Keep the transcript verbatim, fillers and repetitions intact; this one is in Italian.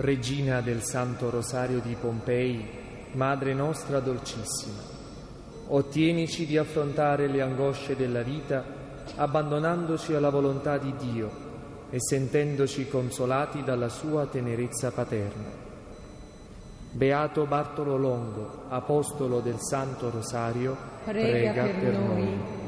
Regina del Santo Rosario di Pompei, Madre nostra dolcissima, ottienici di affrontare le angosce della vita abbandonandoci alla volontà di Dio e sentendoci consolati dalla sua tenerezza paterna. Beato Bartolo Longo, apostolo del Santo Rosario, prega, prega per, per noi. noi.